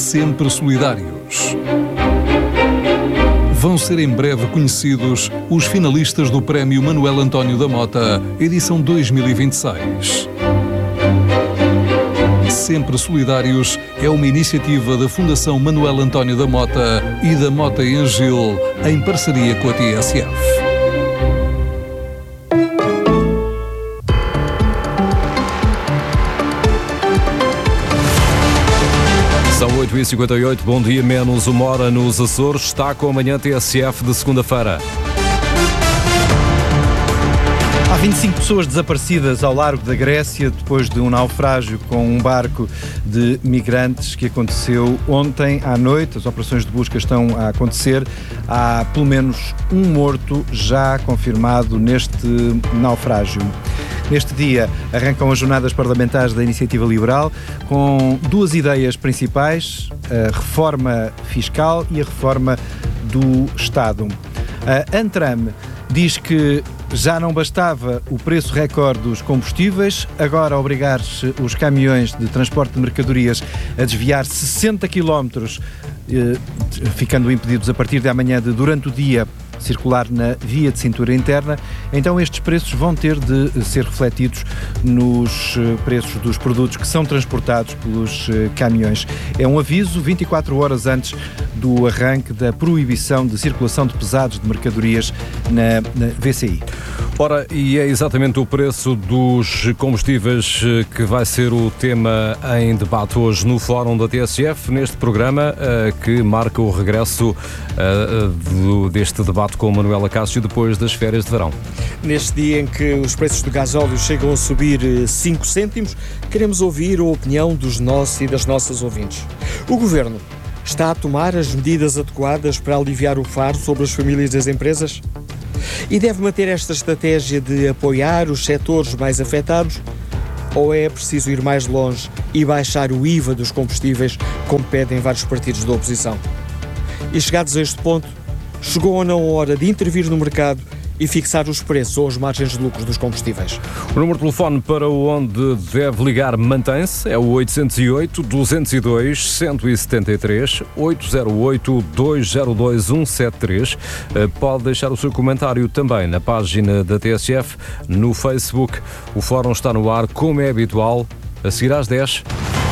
sempre solidários. Vão ser em breve conhecidos os finalistas do Prémio Manuel António da Mota, edição 2026. Sempre Solidários é uma iniciativa da Fundação Manuel António da Mota e da Mota em Gil, em parceria com a TSF. São 8h58, bom dia, menos uma hora nos Açores. Está com a manhã TSF de segunda-feira. Há 25 pessoas desaparecidas ao largo da Grécia depois de um naufrágio com um barco de migrantes que aconteceu ontem à noite. As operações de busca estão a acontecer. Há pelo menos um morto já confirmado neste naufrágio. Neste dia arrancam as jornadas parlamentares da Iniciativa Liberal com duas ideias principais, a reforma fiscal e a reforma do Estado. A Antram diz que já não bastava o preço recorde dos combustíveis, agora obrigar os caminhões de transporte de mercadorias a desviar 60 km, ficando impedidos a partir de amanhã de, durante o dia, circular na via de cintura interna, então estes preços vão ter de ser refletidos nos preços dos produtos que são transportados pelos caminhões. É um aviso 24 horas antes do arranque da proibição de circulação de pesados de mercadorias na VCI. Ora, e é exatamente o preço dos combustíveis que vai ser o tema em debate hoje no Fórum da TSF, neste programa que marca o regresso deste debate com Manuela Cássio depois das férias de verão. Neste dia em que os preços do gasóleo chegam a subir 5 cêntimos, queremos ouvir a opinião dos nossos e das nossas ouvintes. O Governo está a tomar as medidas adequadas para aliviar o fardo sobre as famílias das empresas? E deve manter esta estratégia de apoiar os setores mais afetados? Ou é preciso ir mais longe e baixar o IVA dos combustíveis, como pedem vários partidos da oposição? E chegados a este ponto, chegou ou não a hora de intervir no mercado e fixar os preços ou as margens de lucro dos combustíveis? O número de telefone para onde deve ligar mantém-se, é o 808-202-173, 808-202-173. Pode deixar o seu comentário também na página da TSF, no Facebook. O Fórum está no ar, como é habitual, a seguir às 10.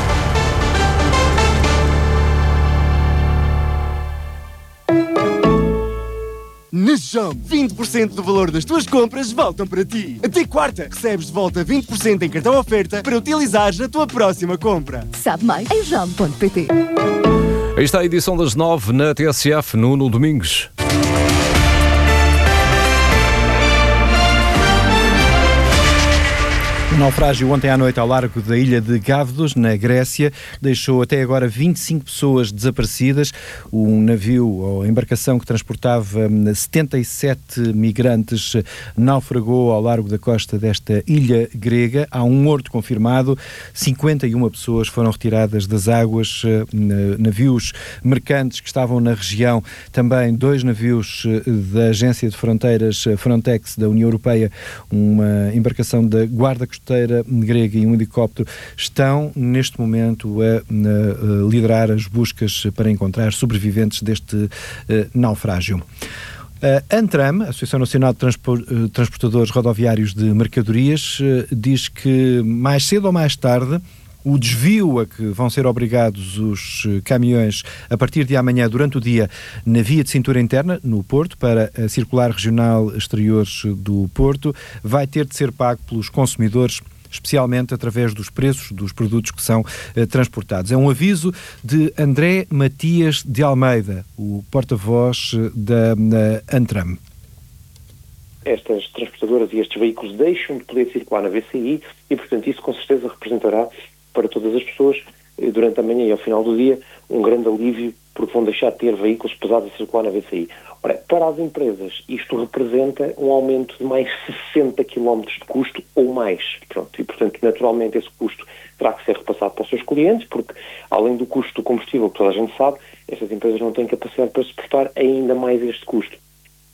Na Jog, 20% do valor das tuas compras voltam para ti. Até quarta, recebes de volta 20% em cartão oferta para utilizares na tua próxima compra. Sabe mais em jog.pt. Aí está a edição das 9 na TSF, Nuno Domingues. O naufrágio ontem à noite ao largo da ilha de Gavdos, na Grécia, deixou até agora 25 pessoas desaparecidas. Um navio ou embarcação que transportava 77 migrantes naufragou ao largo da costa desta ilha grega. Há um morto confirmado, 51 pessoas foram retiradas das águas, navios mercantes que estavam na região, também 2 navios da Agência de Fronteiras Frontex da União Europeia, uma embarcação da Guarda Costeira grega e um helicóptero estão neste momento a liderar as buscas para encontrar sobreviventes deste naufrágio. A Antram, a Associação Nacional de Transportadores Rodoviários de Mercadorias, diz que mais cedo ou mais tarde o desvio a que vão ser obrigados os caminhões a partir de amanhã, durante o dia, na via de cintura interna, no Porto, para a circular regional exteriores do Porto, vai ter de ser pago pelos consumidores, especialmente através dos preços dos produtos que são transportados. É um aviso de André Matias de Almeida, o porta-voz da Antram. Estas transportadoras e estes veículos deixam de poder circular na VCI e, portanto, isso com certeza representará para todas as pessoas, durante a manhã e ao final do dia, um grande alívio, porque vão deixar de ter veículos pesados a circular na VCI. Ora, para as empresas, isto representa um aumento de mais 60 km de custo ou mais. Pronto, e, portanto, naturalmente, esse custo terá que ser repassado para os seus clientes, porque, além do custo do combustível, que toda a gente sabe, estas empresas não têm capacidade para suportar ainda mais este custo.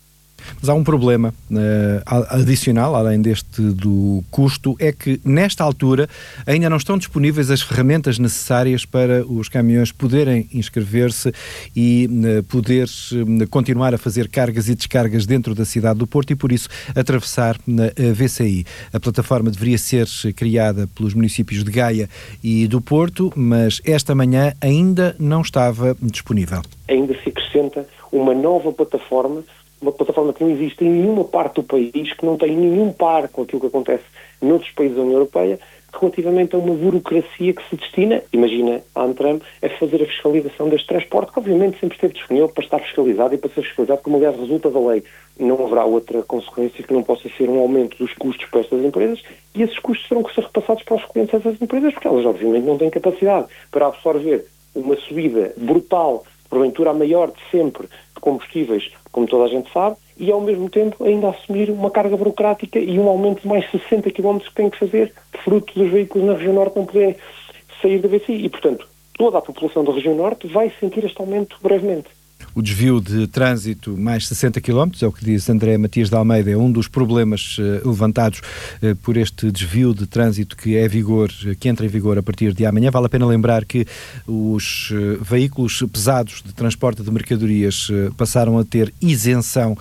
Mas há um problema adicional, além deste do custo, é que nesta altura ainda não estão disponíveis as ferramentas necessárias para os caminhões poderem inscrever-se e poder continuar a fazer cargas e descargas dentro da cidade do Porto e por isso atravessar na VCI. A plataforma deveria ser criada pelos municípios de Gaia e do Porto, mas esta manhã ainda não estava disponível. Ainda se acrescenta uma nova plataforma, uma plataforma que não existe em nenhuma parte do país, que não tem nenhum par com aquilo que acontece noutros países da União Europeia, relativamente a uma burocracia que se destina, imagina a Antram, a fazer a fiscalização deste transporte, que obviamente sempre esteve disponível para estar fiscalizado e para ser fiscalizado, como aliás resulta da lei. Não haverá outra consequência que não possa ser um aumento dos custos para estas empresas e esses custos terão que ser repassados para os clientes dessas empresas, porque elas obviamente não têm capacidade para absorver uma subida brutal, porventura a maior de sempre, de combustíveis, como toda a gente sabe, e ao mesmo tempo ainda assumir uma carga burocrática e um aumento de mais 60 km que tem que fazer, fruto dos veículos na região norte não poderem sair da VCI. E, portanto, toda a população da região norte vai sentir este aumento brevemente. O desvio de trânsito mais 60 km, é o que diz André Matias de Almeida, é um dos problemas levantados por este desvio de trânsito que entra em vigor a partir de amanhã. Vale a pena lembrar que os veículos pesados de transporte de mercadorias passaram a ter isenção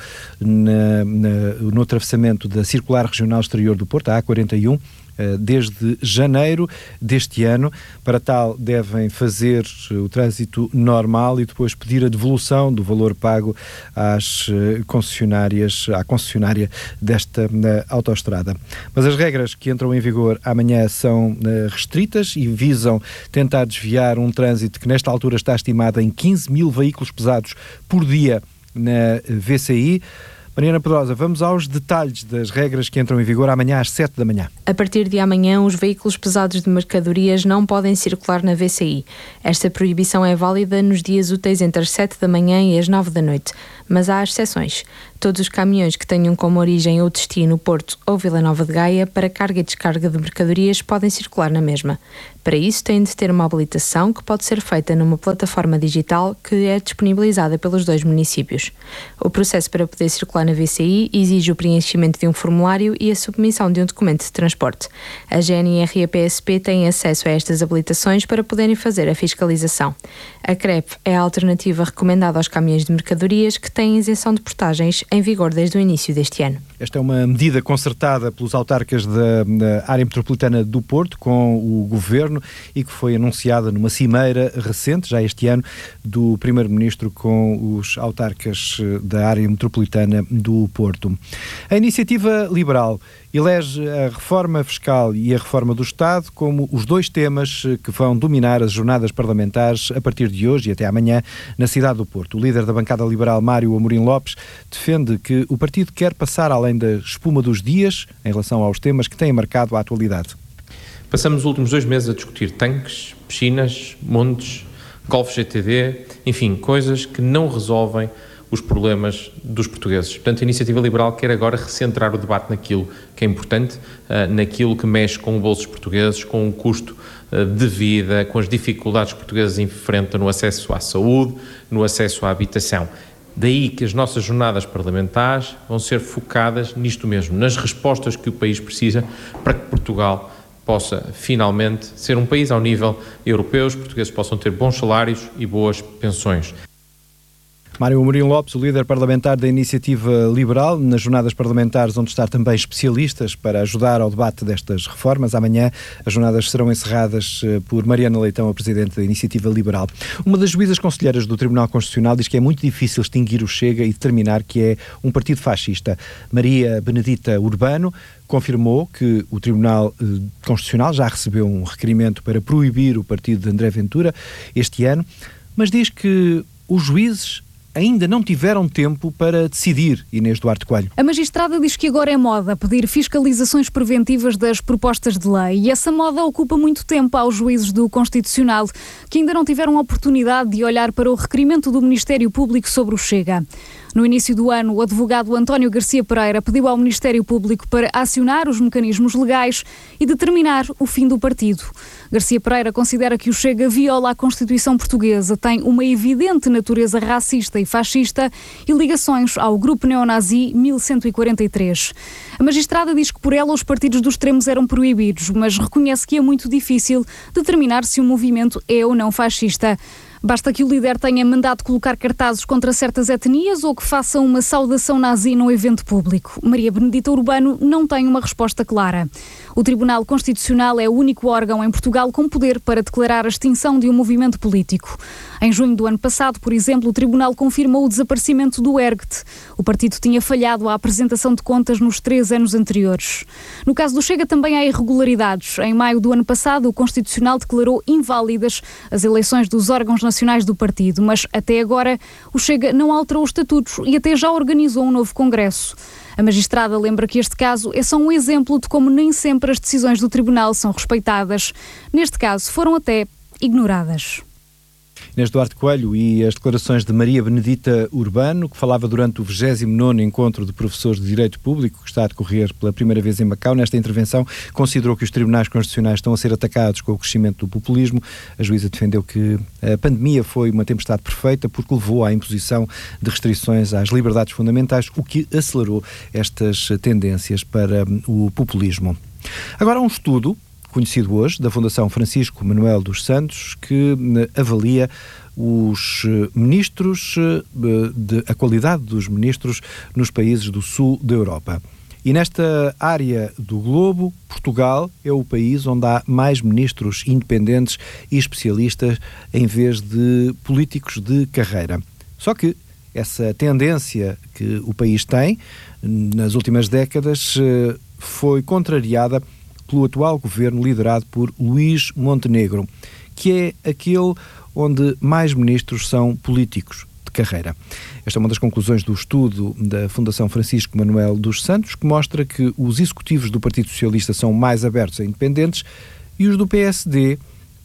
no atravessamento da Circular Regional Exterior do Porto, a A41, desde janeiro deste ano. Para tal, devem fazer o trânsito normal e depois pedir a devolução do valor pago à concessionária desta autoestrada. Mas as regras que entram em vigor amanhã são restritas e visam tentar desviar um trânsito que nesta altura está estimado em 15 mil veículos pesados por dia na VCI. Mariana Pedrosa, vamos aos detalhes das regras que entram em vigor amanhã às 7 da manhã. A partir de amanhã, os veículos pesados de mercadorias não podem circular na VCI. Esta proibição é válida nos dias úteis entre as 7 da manhã e as 9 da noite, mas há exceções. Todos os caminhões que tenham como origem ou destino Porto ou Vila Nova de Gaia para carga e descarga de mercadorias podem circular na mesma. Para isso, têm de ter uma habilitação que pode ser feita numa plataforma digital que é disponibilizada pelos dois municípios. O processo para poder circular na VCI exige o preenchimento de um formulário e a submissão de um documento de transporte. A GNR e a PSP têm acesso a estas habilitações para poderem fazer a fiscalização. A CREP é a alternativa recomendada aos caminhões de mercadorias que têm isenção de portagens em vigor desde o início deste ano. Esta é uma medida concertada pelos autarcas da área metropolitana do Porto com o Governo e que foi anunciada numa cimeira recente, já este ano, do Primeiro-Ministro com os autarcas da área metropolitana do Porto. A iniciativa liberal elege a reforma fiscal e a reforma do Estado como os dois temas que vão dominar as jornadas parlamentares a partir de hoje e até amanhã na cidade do Porto. O líder da bancada liberal, Mário Amorim Lopes, defende que o partido quer passar além da espuma dos dias em relação aos temas que têm marcado a atualidade. Passamos os últimos 2 meses a discutir tanques, piscinas, montes, Golf GTD, enfim, coisas que não resolvem os problemas dos portugueses. Portanto, a Iniciativa Liberal quer agora recentrar o debate naquilo que é importante, naquilo que mexe com o bolso dos portugueses, com o custo de vida, com as dificuldades que os portugueses enfrentam no acesso à saúde, no acesso à habitação. Daí que as nossas jornadas parlamentares vão ser focadas nisto mesmo, nas respostas que o país precisa para que Portugal possa finalmente ser um país ao nível europeu, os portugueses possam ter bons salários e boas pensões. Mário Amorim Lopes, o líder parlamentar da Iniciativa Liberal, nas jornadas parlamentares onde está também especialistas para ajudar ao debate destas reformas. Amanhã as jornadas serão encerradas por Mariana Leitão, a presidente da Iniciativa Liberal. Uma das juízas conselheiras do Tribunal Constitucional diz que é muito difícil extinguir o Chega e determinar que é um partido fascista. Maria Benedita Urbano confirmou que o Tribunal Constitucional já recebeu um requerimento para proibir o partido de André Ventura este ano, mas diz que os juízes ainda não tiveram tempo para decidir. Inês Duarte Coelho. A magistrada diz que agora é moda pedir fiscalizações preventivas das propostas de lei e essa moda ocupa muito tempo aos juízes do Constitucional, que ainda não tiveram a oportunidade de olhar para o requerimento do Ministério Público sobre o Chega. No início do ano, o advogado António Garcia Pereira pediu ao Ministério Público para acionar os mecanismos legais e determinar o fim do partido. Garcia Pereira considera que o Chega viola a Constituição portuguesa, tem uma evidente natureza racista e fascista e ligações ao grupo neonazi 1143. A magistrada diz que por ela os partidos do extremos eram proibidos, mas reconhece que é muito difícil determinar se um movimento é ou não fascista. Basta que o líder tenha mandado colocar cartazes contra certas etnias ou que faça uma saudação nazi num evento público. Maria Benedita Urbano não tem uma resposta clara. O Tribunal Constitucional é o único órgão em Portugal com poder para declarar a extinção de um movimento político. Em junho do ano passado, por exemplo, o Tribunal confirmou o desaparecimento do ERGT. O partido tinha falhado à apresentação de contas nos 3 anos anteriores. No caso do Chega também há irregularidades. Em maio do ano passado, o Constitucional declarou inválidas as eleições dos órgãos nacionais do partido, mas até agora o Chega não alterou os estatutos e até já organizou um novo congresso. A magistrada lembra que este caso é só um exemplo de como nem sempre as decisões do tribunal são respeitadas. Neste caso, foram até ignoradas. Inês Duarte Coelho e as declarações de Maria Benedita Urbano, que falava durante o 29º Encontro de Professores de Direito Público, que está a decorrer pela primeira vez em Macau. Nesta intervenção, considerou que os tribunais constitucionais estão a ser atacados com o crescimento do populismo. A juíza defendeu que a pandemia foi uma tempestade perfeita porque levou à imposição de restrições às liberdades fundamentais, o que acelerou estas tendências para o populismo. Agora, um estudo conhecido hoje, da Fundação Francisco Manuel dos Santos, que avalia os ministros, a qualidade dos ministros nos países do sul da Europa. E nesta área do globo, Portugal é o país onde há mais ministros independentes e especialistas em vez de políticos de carreira. Só que essa tendência que o país tem nas últimas décadas foi contrariada pelo atual governo liderado por Luís Montenegro, que é aquele onde mais ministros são políticos de carreira. Esta é uma das conclusões do estudo da Fundação Francisco Manuel dos Santos, que mostra que os executivos do Partido Socialista são mais abertos a independentes e os do PSD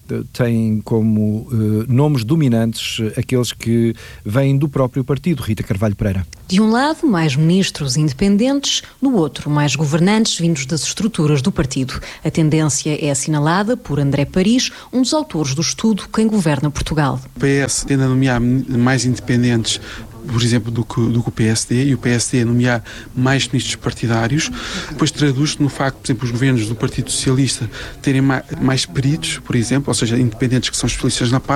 têm como nomes dominantes aqueles que vêm do próprio partido. Rita Carvalho Pereira. De um lado, mais ministros independentes, do outro, mais governantes vindos das estruturas do partido. A tendência é assinalada por André Paris, um dos autores do estudo Quem Governa Portugal. O PS tende a nomear mais independentes, por exemplo, do que o PSD, e o PSD a nomear mais ministros partidários. Depois traduz-se no facto, por exemplo, os governos do Partido Socialista terem mais peritos, por exemplo, ou seja, independentes que são especialistas na